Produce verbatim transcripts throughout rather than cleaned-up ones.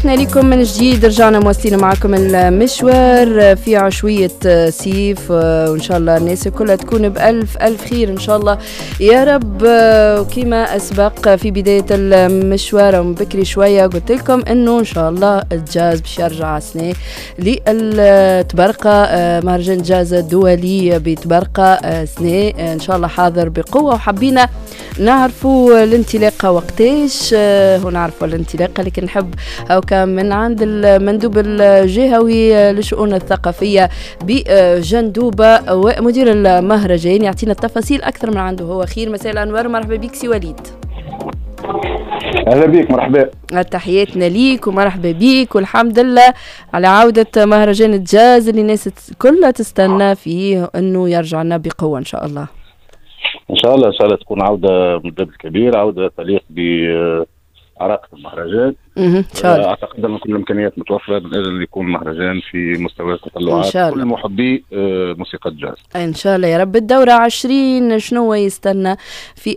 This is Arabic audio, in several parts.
احنا لكم من جديد، رجعنا مواصلين معكم المشوار في عشوية سيف، وإن شاء الله الناس كلها تكون بألف ألف خير إن شاء الله يا رب. وكما أسبق في بداية المشوار من بكري شوية قلت لكم إنه إن شاء الله الجاز باش يرجع سنة للتبرقة، مهرجان الجاز الدولي بتبرقة سنة إن شاء الله حاضر بقوة، وحبينا نعرفوا الانطلاقة وقتاش ونعرفوا الانطلاقة، لكن نحب هاو كان من عند المندوب الجهوي للشؤون الثقافية بجندوبة ومدير المهرجان يعطينا التفاصيل أكثر من عنده. هو خير، مساء الأنوار، مرحبا بك سي وليد. أهلا بك، مرحبا. تحياتنا ليك ومرحبا بك، والحمد لله على عودة مهرجان الجاز اللي الناس كلها تستنى فيه أنه يرجع لنا بقوة إن شاء الله. إن شاء الله إن شاء الله تكون عودة مدد كبير، عودة تليق بعراقة المهرجان. إن شاء الله. أعتقد أن كل الإمكانيات متوفرة من أجل أن يكون مهرجان في مستوى تطلعات كل محبي موسيقى الجاز. إن شاء الله يا رب. الدورة عشرين شنو يستنى في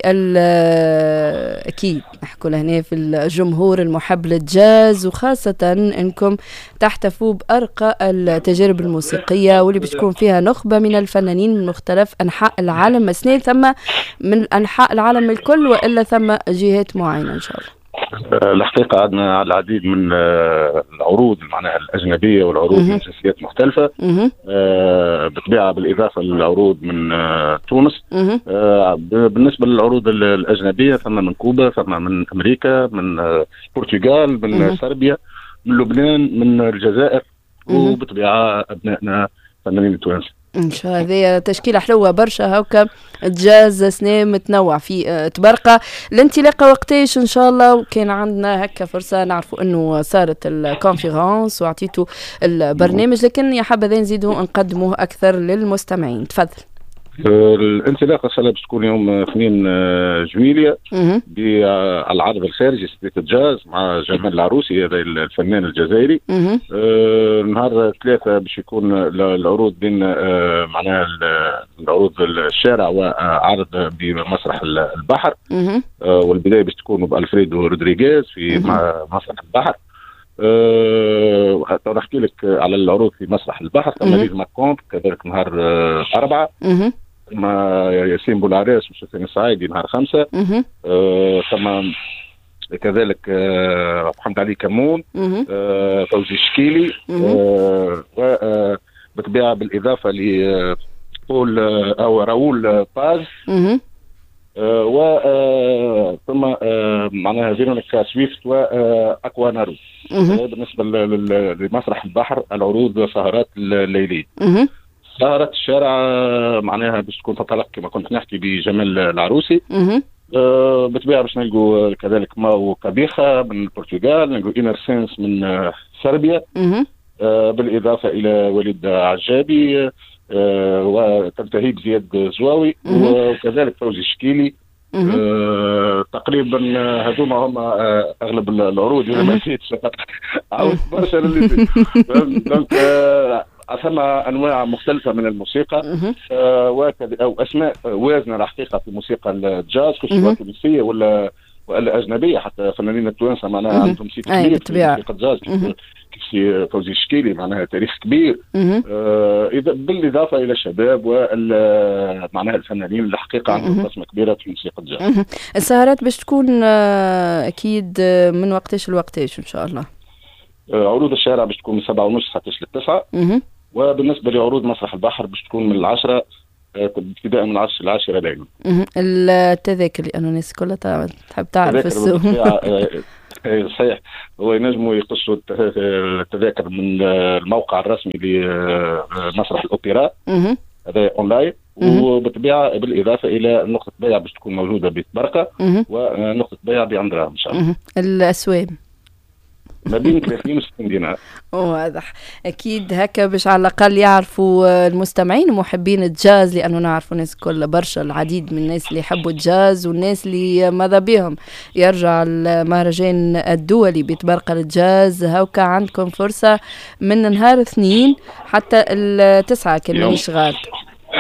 أكيد نحكوا لهنا في الجمهور المحب للجاز، وخاصة أنكم تحتفوا بأرقى التجارب الموسيقية واللي بتكون فيها نخبة من الفنانين من مختلف أنحاء العالم، مسنين ثم من أنحاء العالم الكل وإلا ثم جهات معينة إن شاء الله. الحقيقة عندنا العديد من العروض معناها الأجنبية والعروض من جنسيات مختلفة، بطبيعة بالإضافة للعروض من تونس. بالنسبة للعروض الأجنبية ثم من كوبا، ثم من أمريكا، من البرتغال، من صربيا، من لبنان، من الجزائر، وبطبيعة أبنائنا فنانين التوانسة. ان شاء الله. هذه تشكيله حلوه برشا، هكا الجاز سنة متنوع في تبرقه. الانطلاقه وقتاش ان شاء الله؟ وكان عندنا هكا فرصه نعرفوا انه صارت الكونفرنس وعطيتوا البرنامج، لكن يا حبذا نزيدوا نقدموه اكثر للمستمعين. تفضل. الانطلاقه ان شاء الله باش تكون يوم اثنين جويليا على العرض الخارجي ستريت الجاز مع جمال العروسي، هذا الفنان الجزائري. آه نهار ثلاثة باش يكون العروض بين آه معناها العروض الشارع وعرض بمسرح البحر. آه والبدايه باش تكون بألفريدو رودريغيز في مسرح البحر. أه نحكي لك على العروض في مسرح البحر. ثم ليز ماكونت كذلك نهار أه أربعة، ثم ياسين بولعراس وسفيان الصعيدي نهار خمسة. أه ثم كذلك أه محمد علي كمون، أه فوزي شكيلي، أه وبالطبيعة بالإضافة لبول أو راؤول باز، آه و آه ثم آه معناها فيرونيكا سويفت واكوا نارو. آه بالنسبه لمسرح البحر العروض سهرات الليليه. سهرات الشارع آه معناها باش تكون تتلقى كما كنت نحكي بجمال العروسي. آه بالطبيعه باش نلقوا كذلك ماو كابيخا من البرتغال، نلقوا انر سينس من آه صربيا، آه بالاضافه الى وليد عجابي، آه وتنتهي بزياد زواوي، وكذلك فوزي شكيلي. آه تقريبا هذوما هم آه اغلب العروض، اذا ما نسيتش عاود برشا اللي دونك آه ثم انواع مختلفه من الموسيقى آه وكذا او اسماء وازنه الحقيقه في موسيقى الجاز، سواء تونسيه ولا ولا اجنبيه. حتى فنانين التوانسه معناها عندهم سيت كبير في موسيقى الجاز، كيف فوزي شكيلي معناها تاريخ كبير. آه اذا بالاضافه الى الشباب ومعناها الفنانين الحقيقه عندهم بصمه كبيره في موسيقى الجاز. السهرات باش تكون اكيد من وقتاش لوقتاش ان شاء الله؟ آه عروض الشارع باش تكون من سبعة ونص حتى للتسعة، وبالنسبه لعروض مسرح البحر باش تكون من العشرة ابتداء من العشرة العاشرة ليلا. التذاكر لأنه الناس كلها تحب تعرف السوق. صحيح، هو ينجموا يقصوا التذاكر من الموقع الرسمي لمسرح الأوبرا، هذا أونلاين، وبالطبيعة بالإضافة إلى نقطة بيع باش تكون موجودة بتبرقة ونقطة بيع بعندها إن شاء الله. الأسوام ما بين ثلاثين وستين دينار. واضح. اكيد هكا باش على الاقل يعرفوا المستمعين ومحبين الجاز، لانه نعرفوا الناس كل برشا العديد من الناس اللي يحبوا الجاز والناس اللي ماذا بهم يرجع المهرجان الدولي بتبرقة الجاز. هاكا عندكم فرصة من نهار اثنين حتى التسعة كان مانيش غلط.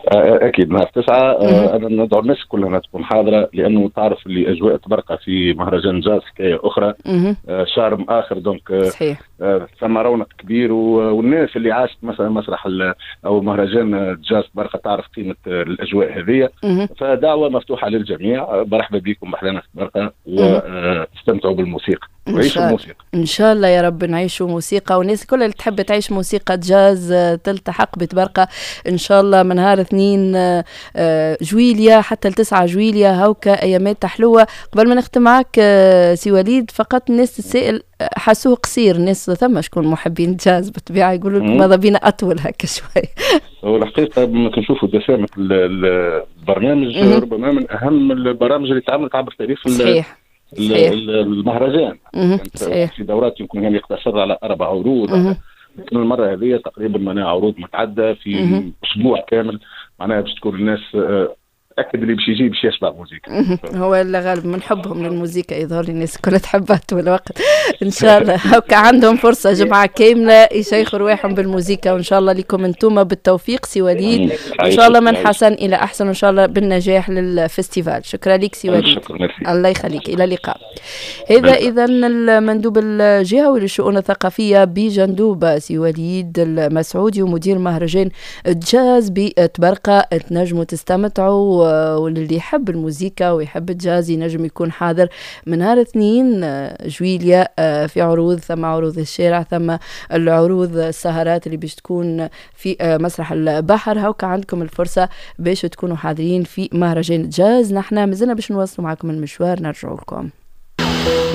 اكيد نهار تسعة. انا ندعو الناس كلها انها تكون حاضره، لانه تعرف اللي اجواء تبرقه في مهرجان جاز حكايه اخرى. شهر اخر دونك صحيح ثم رونق كبير، والناس اللي عاشت مثلا مسرح او مهرجان جاز تبرقه تعرف قيمه الاجواء هذه. فدعوه مفتوحه للجميع، مرحبا بكم بحلانا في تبرقه، واستمتعوا بالموسيقى وعيشوا الموسيقى ان شاء الله يا رب. نعيشوا موسيقى، والناس كلها اللي تحب تعيش موسيقى جاز تلتحق بتبرقه ان شاء الله من نهار اثنين جويليا حتى لتسعة جويليا. هاوكا ايامات حلوه. قبل ما نختم معك سي وليد، فقط الناس تسائل حاسوه قصير، الناس ثم شكون محبين جاز بالطبيعه يقولوا لك ماذا بينا اطول هكا شوي. هو الحقيقه كنشوفوا دسامه البرنامج ربما من اهم البرامج اللي تعملت عبر تاريخ صحيح صحيح. المهرجان. صحيح. في دورات يمكن كان يقتصر على اربع عروض، لكن المره هذه تقريبا معناها عروض متعدده في اسبوع كامل، معناها باش تكون الناس اكد اللي باش يجي باش يسمع موسيقى. هو اللي غالب من حبهم للموسيقى يظهر لي الناس كلها تحبها طول الوقت. ان شاء الله هكا عندهم فرصه جمعه كامله يشيخوا رواحهم بالموسيقى، وان شاء الله لكم انتم بالتوفيق سي وليد، ان شاء الله من حسن الى احسن، وان شاء الله بالنجاح للفستيفال. شكرا لك سي وليد، الله يخليك، الى اللقاء. هذا اذا المندوب الجهوي للشؤون الثقافيه بجندوبه سي وليد المسعودي، ومدير مهرجان الجاز بتبرقه. تنجموا تستمتعوا، واللي يحب الموسيقى ويحب الجاز ينجم يكون حاضر من نهار اثنين جويليا في عروض، ثم عروض الشارع، ثم العروض السهرات اللي باش تكون في مسرح البحر. هاوكا عندكم الفرصة باش تكونوا حاضرين في مهرجان الجاز. نحن مازلنا باش نواصلوا معكم المشوار، نرجعوا لكم.